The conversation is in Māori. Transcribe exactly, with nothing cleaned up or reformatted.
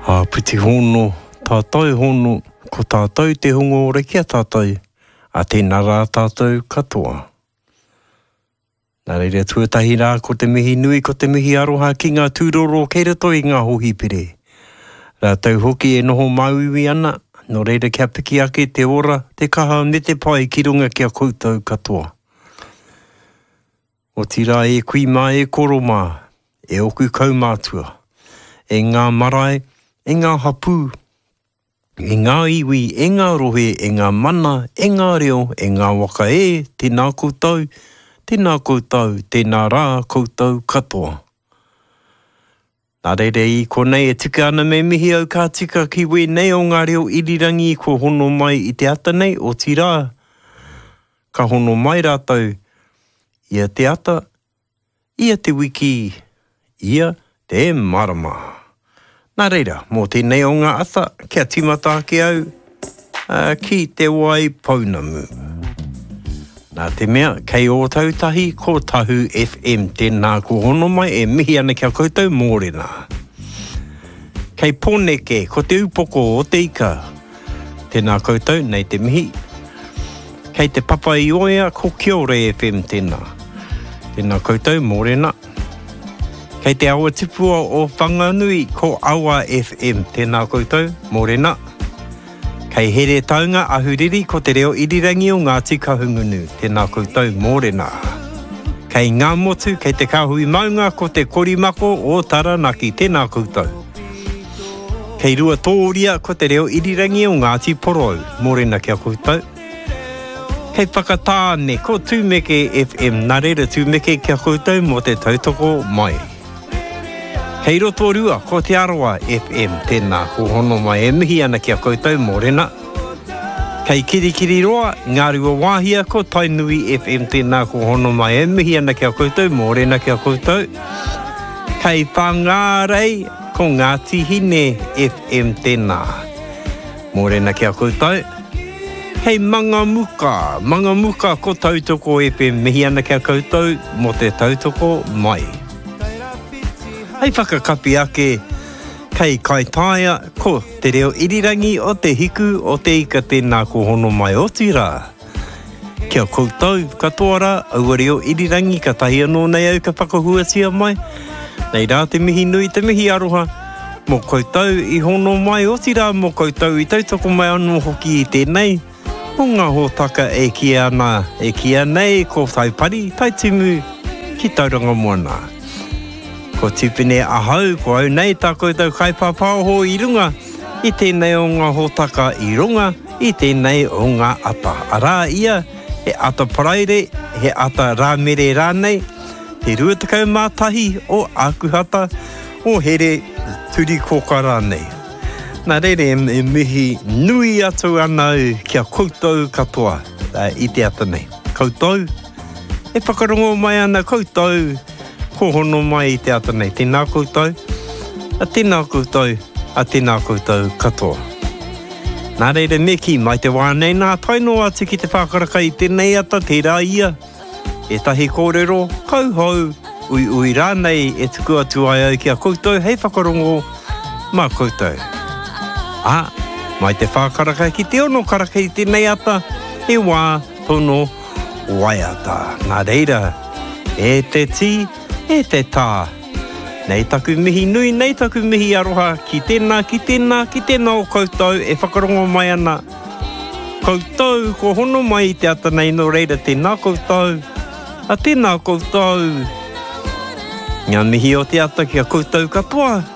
A puti hono, tātou hono, ko tātou te hongo o rekia tātou, a tēnā rā tātou katoa. Nā reira tuatahi rā ko te mihi nui, ko te mihi aroha ki ngā tūroro kei rato i ngā hohi pere. Rā tau hoki e noho mauiwi ana, no reira kia piki ake te ora, te kaha me te pai ki runga kia koutou katoa. O tira e kui mā e koro mā, e oku kaumātua, e ngā marae, e ngā hapū, e ngā iwi, e ngā rohe, e ngā mana, e ngā reo, e ngā waka e, tēnā koutou, tēnā koutou, tēnā rā koutou katoa. Nā reire i konei e tika ana me mihi au kā tika ki we nei o ngā reo irirangi ko hono mai i te ata nei o tira. Ka hono mai rātou, ia te ata, ia te wiki, ia te marama. Nā reira, mō tēnei o ngā ata, kia timata ake au, uh, ki te wai paunamu. Nā te mea, kei o tautahi, ko Tahu F M, tēnā ko hono mai e mihi ana kia koutou mōrena. Kei Pōneke, ko te upoko o te ika, tēnā koutou nei te mihi. Kei te Papa i Oia, ko Kiore F M tēnā, tēnā koutou mōrena. Kei te awa tipua o Whanganui, ko Awa F M, tēnā koutou, mōrena. Kei here taunga ahuriri, ko te reo irirangi o Ngāti Kahungunu, tēnā koutou, mōrena. Kei Ngā Motu, kei te Kahui Maunga, ko te Korimako o Taranaki, tēnā koutou. Kei Rua Tōria, ko te reo irirangi o Ngāti Porou, mōrena kia koutou. Kei Whakatāne, ko Tūmeke F M, nā reira Tūmeke kia koutou mō te tautoko mai. Kei Rotorua, ko te Aroa F M, tēnā ko hono mai e mihi ana kia koutou mōrena. Kei Kirikiri Roa, ngā rua wāhia, ko Tainui F M, tēnā ko hono mai e mihi ana kia koutou mōrena kia koutou. Kei Whangārei, ko Ngāti Hine F M, tēnā mōrena kia koutou. Kei Mangamuka, Mangamuka, ko Tautoko F M, mihi ana kia koutou mō te tautoko mai. Hei whakakapi ake, kei Kaitaia, ko te reo irirangi o te hiku o te ika tēnā ko hono mai o tira. Kia koutou, katoa rā, aua reo irirangi ka tahi anō nei au ka whakahuatia mai. Nei rā te mihi nui, te mihi aroha, mō koutou i hono mai o tira, mō koutou i tautoko mai anō hoki i tēnei. O ngā hōtaka e kia ana, e kia nei, ko taipari, taitimu, ki tauranga moana. Ko tupine ahau, ko au nei tā koutou kaipapāho i runga, i tēnei o ngā hōtaka i runga, i tēnei o ngā ata. Arā ia, he ata paraire, he ata rāmere rānei, te ruatakau mātahi o ākuhata, o here turi koka rānei. Nā reire e mihi nui atu anau kia koutou katoa uh, i te ata nei. Koutou, e whakarongo mai ana koutou, ko hono mai i te ata nei. Tēnā koutou, a tēnā koutou, a tēnā koutou katoa. Nā reire meki mai te wānei nā tainoa atu ki te whakaraka i tēnei ata te rā ia. E tahi kōrero, kauhau, ui ui rānei e tuku atu ai au kia koutou, hei whakarongo, mā koutou. Ah, mai te whakaraka ki te ono karaka i tēnei ata, e wā, tono, waiata. Nā reira, e te ti, e te tā. Nei taku mihi nui, nei taku mihi aroha, ki tēnā, ki tēnā, ki tēnā o koutou, e whakarongo mai ana. Koutou, ko hono mai i te ata nei no reira, tēnā koutou, a tēnā koutou. Ngā mihi o te ata kia koutou katoa,